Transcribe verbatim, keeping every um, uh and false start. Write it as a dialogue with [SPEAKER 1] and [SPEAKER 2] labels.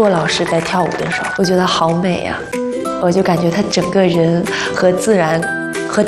[SPEAKER 1] 骆老师在跳舞的时候，我觉得好美呀、我就感觉他整个人和自然和